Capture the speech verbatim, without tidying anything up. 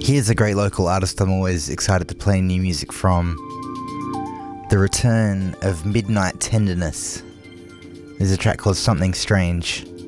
Here's a great local artist I'm always excited to play new music from. The return of Midnight Tenderness. There's a track called Something Strange.